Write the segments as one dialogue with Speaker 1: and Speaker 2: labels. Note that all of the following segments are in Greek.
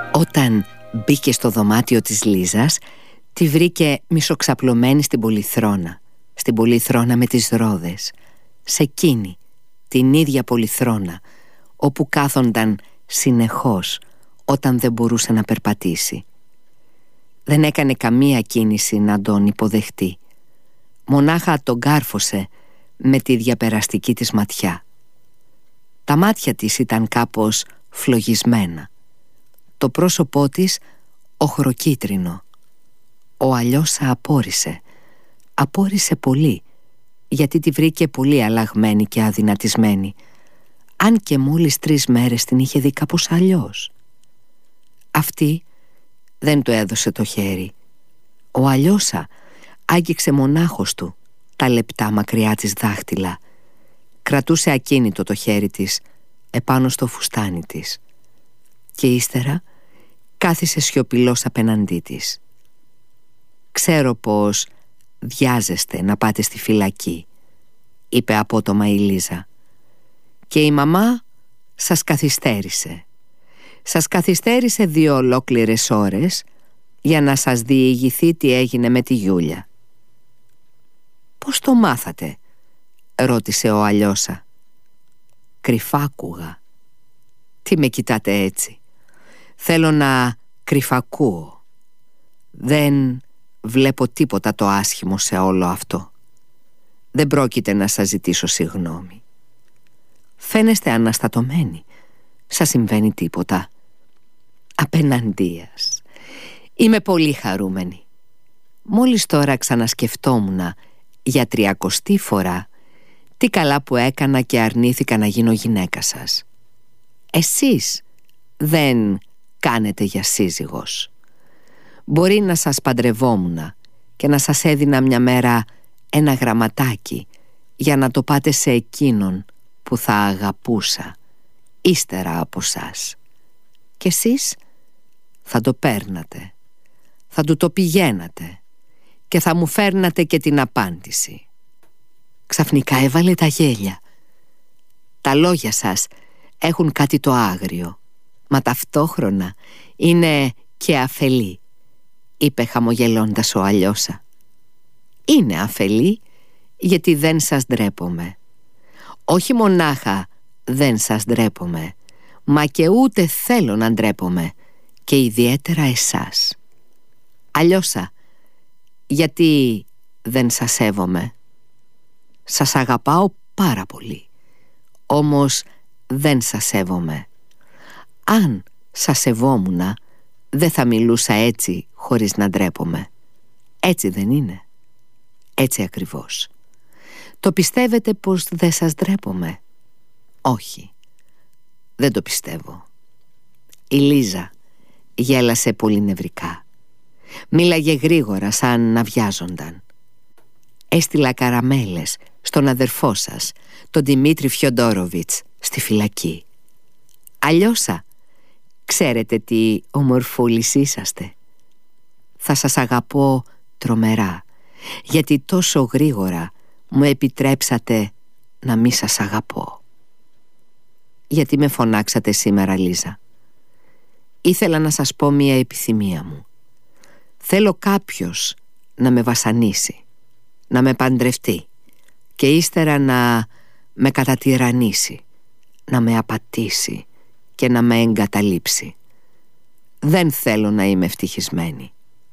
Speaker 1: Όταν μπήκε στο δωμάτιο της Λίζας, τη βρήκε μισοξαπλωμένη στην πολυθρόνα. Στην πολυθρόνα με τις ρόδες. Σε εκείνη την ίδια πολυθρόνα, όπου κάθονταν συνεχώς όταν δεν μπορούσε να περπατήσει. Δεν έκανε καμία κίνηση να τον υποδεχτεί. Μονάχα τον κάρφωσε με τη διαπεραστική της ματιά. Τα μάτια της ήταν κάπως φλογισμένα. Το πρόσωπό της οχροκίτρινο. Ο Αλιώσα απόρρισε. Απόρρισε πολύ, γιατί τη βρήκε πολύ αλλαγμένη και αδυνατισμένη, αν και μόλις 3 μέρες την είχε δει κάπως αλλιώς. Αυτή δεν του έδωσε το χέρι. Ο Αλιώσα άγγιξε μονάχος του τα λεπτά μακριά της δάχτυλα. Κρατούσε ακίνητο το χέρι της επάνω στο φουστάνι της και ύστερα κάθισε σιωπηλός απέναντί της. «Ξέρω πως βιάζεστε να πάτε στη φυλακή», είπε απότομα η Λίζα, «και η μαμά σας καθυστέρησε. Σας καθυστέρησε 2 ολόκληρες ώρες για να σας διηγηθεί τι έγινε με τη Γιούλια». «Πώς το μάθατε?» ρώτησε ο Αλιώσα. «Κρυφά άκουγα». «Τι με κοιτάτε έτσι?» «Θέλω να κρυφακούω. Δεν βλέπω τίποτα το άσχημο σε όλο αυτό. Δεν πρόκειται να σας ζητήσω συγγνώμη. Φαίνεστε αναστατωμένοι. Σας συμβαίνει τίποτα?» «Απέναντίας. Είμαι πολύ χαρούμενη. Μόλις τώρα ξανασκεφτόμουν για 30η φορά τι καλά που έκανα και αρνήθηκα να γίνω γυναίκα σας. Εσείς δεν κάνετε για σύζυγος. Μπορεί να σας παντρευόμουν και να σας έδινα μια μέρα ένα γραμματάκι για να το πάτε σε εκείνον που θα αγαπούσα ύστερα από σας. Και εσείς θα το παίρνατε, θα του το πηγαίνατε και θα μου φέρνατε και την απάντηση». Ξαφνικά έβαλε τα γέλια. «Τα λόγια σας έχουν κάτι το άγριο, μα ταυτόχρονα είναι και αφελή», είπε χαμογελώντας ο Αλιώσα. «Είναι αφελή γιατί δεν σας ντρέπομαι. Όχι μονάχα δεν σας ντρέπομαι, μα και ούτε θέλω να ντρέπομαι, και ιδιαίτερα εσάς. Αλιώσα, γιατί δεν σας σέβομαι? Σας αγαπάω πάρα πολύ, όμως δεν σας σέβομαι. Αν σας σεβόμουνα, δεν θα μιλούσα έτσι χωρίς να ντρέπομαι. Έτσι δεν είναι?» «Έτσι ακριβώς. Το πιστεύετε πως δεν σας ντρέπομαι?» «Όχι, δεν το πιστεύω». Η Λίζα γέλασε πολύ νευρικά. Μίλαγε γρήγορα σαν να βιάζονταν. «Έστειλα καραμέλες στον αδερφό σας, τον Δημήτρη Φιοντόροβιτς, στη φυλακή. Αλιώσα, ξέρετε τι ομορφούλης είσαστε. Θα σας αγαπώ τρομερά, γιατί τόσο γρήγορα μου επιτρέψατε να μη σας αγαπώ». «Γιατί με φωνάξατε σήμερα, Λίζα?» «Ήθελα να σας πω μία επιθυμία μου. Θέλω κάποιος να με βασανίσει, να με παντρευτεί και ύστερα να με κατατυραννίσει, να με απατήσει και να με εγκαταλείψει. Δεν θέλω να είμαι ευτυχισμένη».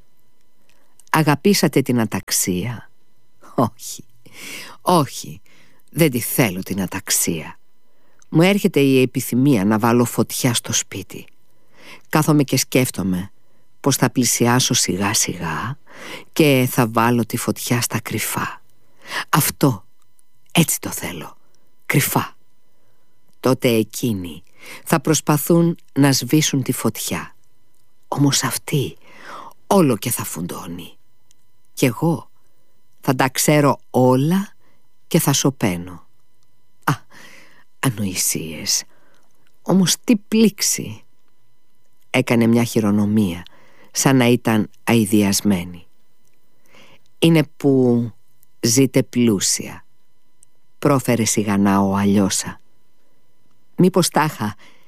Speaker 1: «Αγαπήσατε την αταξία?» «Όχι, όχι, δεν τη θέλω την αταξία. Μου έρχεται η επιθυμία να βάλω φωτιά στο σπίτι. Κάθομαι και σκέφτομαι πως θα πλησιάσω σιγά σιγά και θα βάλω τη φωτιά στα κρυφά. Αυτό, έτσι το θέλω, κρυφά. Τότε εκείνοι θα προσπαθούν να σβήσουν τη φωτιά. Όμως αυτή όλο και θα φουντώνει. Κι εγώ θα τα ξέρω όλα και θα σωπαίνω. Α, ανοησίες. Όμως τι πλήξη». Έκανε μια χειρονομία, σαν να ήταν αηδιασμένη. «Είναι που ζείτε πλούσια», πρόφερε σιγανά ο Αλιώσα. «Μήπως τάχα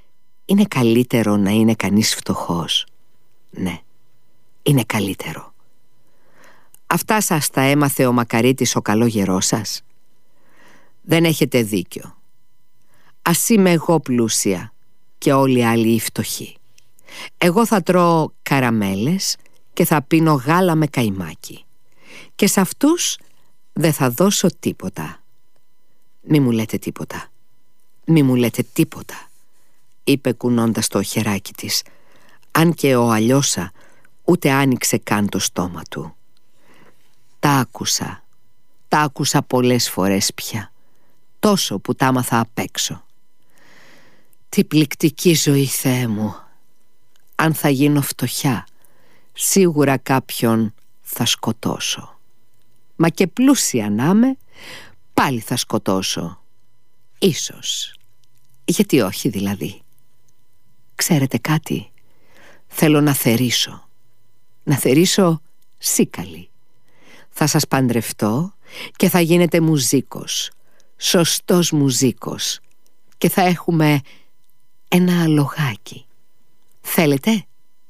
Speaker 1: Είναι καλύτερο να είναι κανείς φτωχός. Ναι, είναι καλύτερο. Αυτά σας τα έμαθε ο Μακαρίτης ο καλόγερός σας? Δεν έχετε δίκιο. Ας είμαι εγώ πλούσια και όλοι οι άλλοι οι φτωχοί. Εγώ θα τρώω καραμέλες και θα πίνω γάλα με καϊμάκι. Και σε αυτούς δεν θα δώσω τίποτα. Μη μου λέτε τίποτα. Μη μου λέτε τίποτα, είπε κουνώντας το χεράκι της, αν και ο Αλιώσα ούτε άνοιξε καν το στόμα του. Τα άκουσα πολλές φορές πια, τόσο που τα άμαθα απ' έξω. Τι πληκτική ζωή, Θεέ μου. Αν θα γίνω φτωχιά, σίγουρα κάποιον θα σκοτώσω. Μα και πλούσια να είμαι, πάλι θα σκοτώσω. Ίσως. Γιατί όχι δηλαδή? Ξέρετε κάτι? Θέλω να θερήσω. Να θερήσω σίκαλη. Θα σας παντρευτώ και θα γίνετε μουζίκος. Σωστός μουζίκος. Και θα έχουμε ένα αλογάκι. Θέλετε?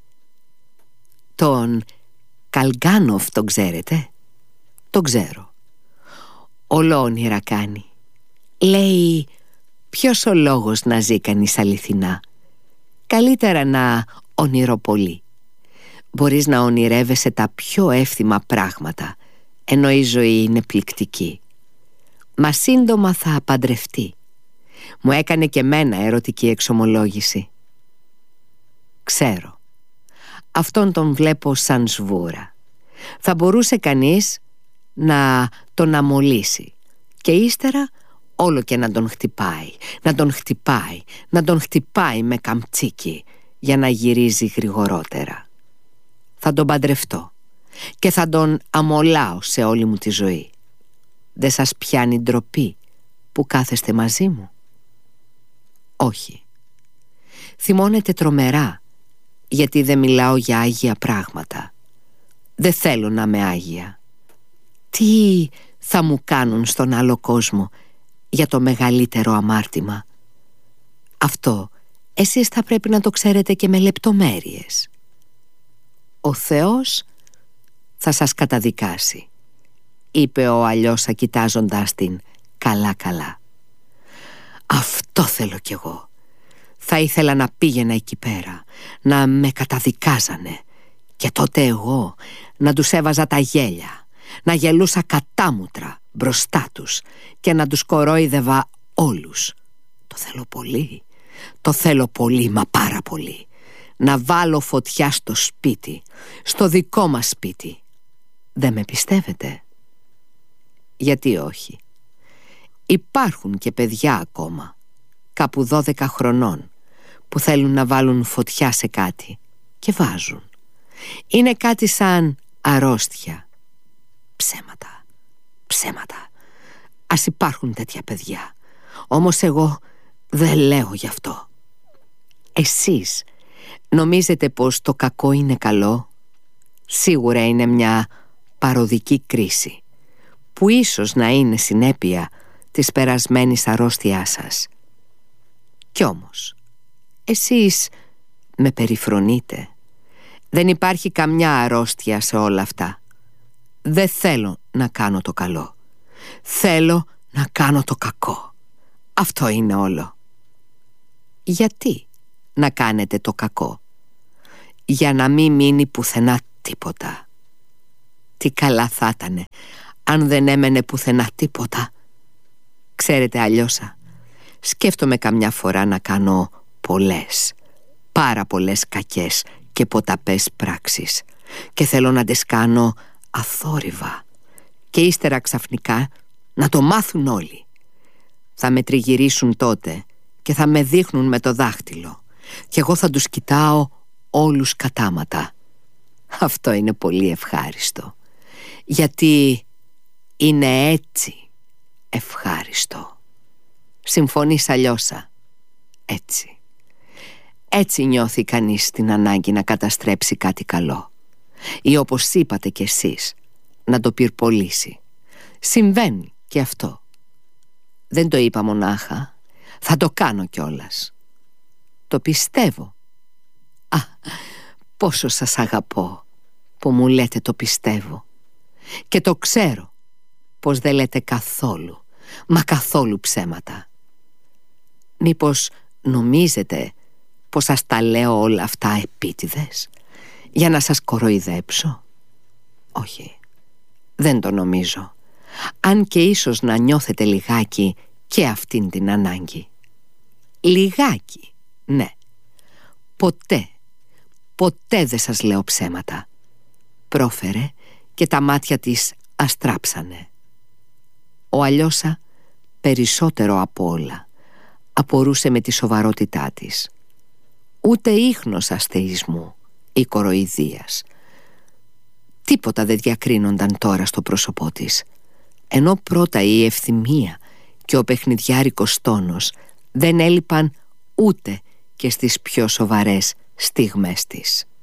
Speaker 1: Τον Καλγκάνοφ τον ξέρετε? Τον ξέρω. Ολόονειρα κάνει. Λέει, ποιος ο λόγος να ζει κανείς αληθινά? Καλύτερα να ονειροπολεί. Μπορείς να ονειρεύεσαι τα πιο εύθυμα πράγματα, ενώ η ζωή είναι πληκτική. Μα σύντομα θα παντρευτεί. Μου έκανε και μένα ερωτική εξομολόγηση. Ξέρω. Αυτόν τον βλέπω σαν σβούρα. Θα μπορούσε κανείς να τον αμολύσει και ύστερα όλο και να τον χτυπάει, να τον χτυπάει με καμτσίκι για να γυρίζει γρηγορότερα. Θα τον παντρευτώ και θα τον αμολάω σε όλη μου τη ζωή. Δεν σας πιάνει ντροπή που κάθεστε μαζί μου? Όχι. Θυμώνετε τρομερά γιατί δεν μιλάω για άγια πράγματα. Δεν θέλω να είμαι άγια. Τι θα μου κάνουν στον άλλο κόσμο για το μεγαλύτερο αμάρτημα? Αυτό εσείς θα πρέπει να το ξέρετε και με λεπτομέρειες. Ο Θεός θα σας καταδικάσει, είπε ο Αλιώσα κοιτάζοντας την καλά. Αυτό θέλω κι εγώ. Θα ήθελα να πήγαινα εκεί πέρα, να με καταδικάζανε και τότε εγώ να τους έβαζα τα γέλια, να γελούσα κατάμουτρα μπροστά τους και να τους κορόιδευα όλους. Το θέλω πολύ, μα πάρα πολύ. Να βάλω φωτιά στο σπίτι, στο δικό μας σπίτι. Δεν με πιστεύετε? Γιατί όχι? Υπάρχουν και παιδιά ακόμα, κάπου 12 χρονών, που θέλουν να βάλουν φωτιά σε κάτι και βάζουν. Είναι κάτι σαν αρρώστια. Ψέματα. Ας υπάρχουν τέτοια παιδιά. Όμως εγώ δεν λέω γι' αυτό. Εσείς νομίζετε πως το κακό είναι καλό? Σίγουρα είναι μια παροδική κρίση που ίσως να είναι συνέπεια της περασμένης αρρώστιάς σας. Κι όμως εσείς με περιφρονείτε. Δεν υπάρχει καμιά αρρώστια σε όλα αυτά. Δεν θέλω να κάνω το καλό. Θέλω να κάνω το κακό. Αυτό είναι όλο. Γιατί να κάνετε το κακό? Για να μην μείνει πουθενά τίποτα. Τι καλά θα ήτανε αν δεν έμενε πουθενά τίποτα. Ξέρετε, Αλιώσα, σκέφτομαι καμιά φορά να κάνω πάρα πολλές κακές και ποταπές πράξεις και θέλω να τις κάνω αθόρυβα και ύστερα ξαφνικά να το μάθουν όλοι. Θα με τριγυρίσουν τότε και θα με δείχνουν με το δάχτυλο και εγώ θα τους κοιτάω όλους κατάματα. Αυτό είναι πολύ ευχάριστο, γιατί είναι έτσι ευχάριστο. Συμφωνείς, Αλιώσα? Έτσι νιώθει κανείς την ανάγκη να καταστρέψει κάτι καλό, ή όπως είπατε κι εσείς, να το πυρπολίσει. Συμβαίνει και αυτό. Δεν το είπα μονάχα, θα το κάνω κιόλας. Το πιστεύω. Α, πόσο σας αγαπώ που μου λέτε το πιστεύω. Και το ξέρω πως δεν λέτε καθόλου, μα καθόλου ψέματα. Μήπως νομίζετε πως σας τα λέω όλα αυτά επίτηδες, για να σας κοροϊδέψω? Όχι, δεν το νομίζω. Αν και ίσως να νιώθετε λιγάκι και αυτήν την ανάγκη. Λιγάκι, ναι. Ποτέ δεν σας λέω ψέματα. Πρόφερε και τα μάτια της αστράψανε. Ο Αλιώσα περισσότερο απ' όλα απορούσε με τη σοβαρότητά της. Ούτε ίχνος αστεϊσμού ή κοροϊδίας. Τίποτα δεν διακρίνονταν τώρα στο πρόσωπό της, ενώ πρώτα η ευθυμία και ο παιχνιδιάρικος τόνος δεν έλειπαν ούτε και στις πιο σοβαρές στιγμές της.